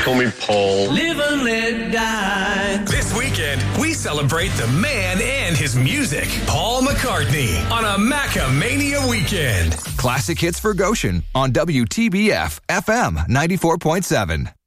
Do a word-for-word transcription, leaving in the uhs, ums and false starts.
Call me Paul. Live and let die. This weekend, we celebrate the man and his music. Paul McCartney on a Macamania weekend. Classic hits for Goshen on W T B F F M ninety-four point seven.